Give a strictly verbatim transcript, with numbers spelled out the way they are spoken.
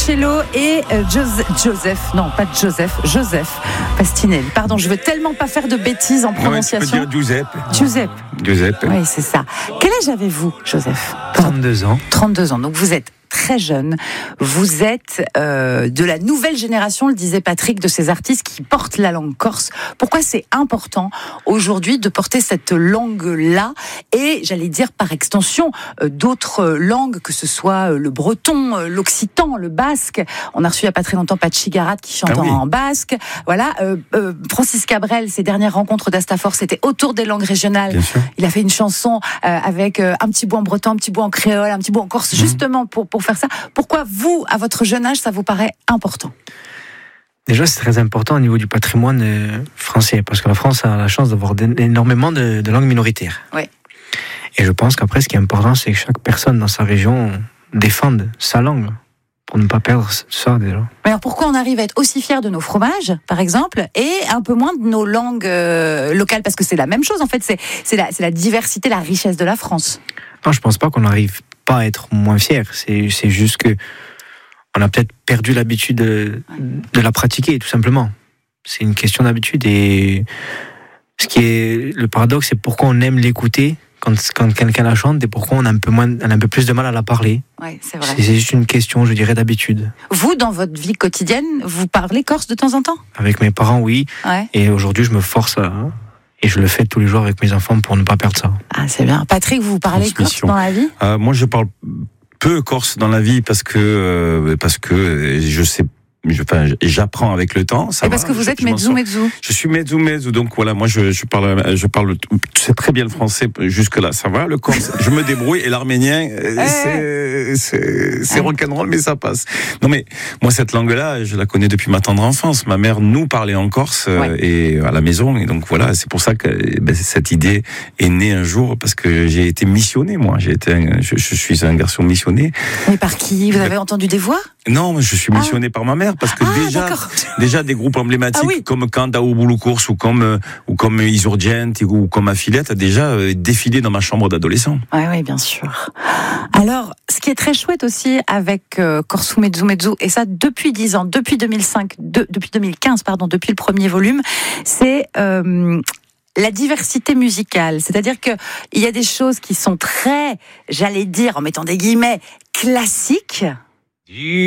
Marcello et euh, Joseph, Joseph, non pas Joseph, Joseph Pastinelli. Pardon, je veux tellement pas faire de bêtises en prononciation. Non, tu peux dire Giuseppe. Giuseppe. Giuseppe. Oui, c'est ça. Quel âge avez-vous, Joseph ? trente-deux ans. trente-deux ans. Donc vous êtes très jeune. Vous êtes euh, de la nouvelle génération, le disait Patrick, de ces artistes qui portent la langue corse. Pourquoi c'est important aujourd'hui de porter cette langue-là et, j'allais dire par extension, euh, d'autres langues, que ce soit euh, le breton, euh, l'occitan, le basque. On a reçu il n'y a pas très longtemps Pachi Garat qui chante ah oui. en basque. Voilà. Euh, euh, Francis Cabrel, ses dernières rencontres d'Astafor, c'était autour des langues régionales. Il a fait une chanson euh, avec euh, un petit bout en breton, un petit bout en créole, un petit bout en corse, mmh. justement pour, pour faire ça. Pourquoi vous, à votre jeune âge, ça vous paraît important ? Déjà, c'est très important au niveau du patrimoine français, parce que la France a la chance d'avoir énormément de, de langues minoritaires. Oui. Et je pense qu'après, ce qui est important, c'est que chaque personne dans sa région défende sa langue, pour ne pas perdre ça, déjà. Mais alors pourquoi on arrive à être aussi fiers de nos fromages, par exemple, et un peu moins de nos langues euh, locales ? Parce que c'est la même chose, en fait, c'est, c'est, la, c'est la diversité, la richesse de la France. Non, je pense pas qu'on arrive pas à être moins fiers. C'est, c'est juste que on a peut-être perdu l'habitude de, de la pratiquer, tout simplement. C'est une question d'habitude. Et ce qui est le paradoxe, c'est pourquoi on aime l'écouter quand, quand quelqu'un la chante et pourquoi on a un peu moins, on a un peu plus de mal à la parler. Ouais, c'est vrai. C'est, c'est juste une question, je dirais, d'habitude. Vous, dans votre vie quotidienne, vous parlez corse de temps en temps ? Avec mes parents, oui. Ouais. Et aujourd'hui, je me force à... Et je le fais tous les jours avec mes enfants pour ne pas perdre ça. Ah, c'est bien. Patrick, vous parlez corse dans la vie ? euh, Moi, je parle peu corse dans la vie parce que, euh, parce que je sais. Je, enfin, j'apprends avec le temps. Ça et parce va, que vous je, êtes mezzo mezzo. Je suis mezzo mezzo, donc voilà, moi je, je parle, je parle, c'est très bien le français jusque là, ça va. Le corse, je me débrouille et l'arménien, hey. c'est, c'est, c'est hey. rock'n'roll, mais ça passe. Non mais moi cette langue-là, je la connais depuis ma tendre enfance. Ma mère nous parlait en corse ouais. et à la maison, et donc voilà, c'est pour ça que ben, cette idée est née un jour parce que j'ai été missionné, moi. J'ai été, un, je, je suis un garçon missionné. Mais par qui ? Vous avez ben, entendu des voix ? Non, je suis missionné ah. par ma mère parce que ah, déjà, d'accord. déjà des groupes emblématiques ah, oui. comme Kanda ou Bouloukours ou comme euh, ou comme Isurgent ou comme Affilette a déjà euh, défilé dans ma chambre d'adolescent. Oui, oui, bien sûr. Alors, ce qui est très chouette aussi avec euh, Corso Mezzo Mezzo, et ça depuis dix ans, depuis deux mille cinq, de, depuis deux mille quinze, pardon, depuis le premier volume, c'est euh, la diversité musicale. C'est-à-dire que il y a des choses qui sont très, j'allais dire, en mettant des guillemets, classiques.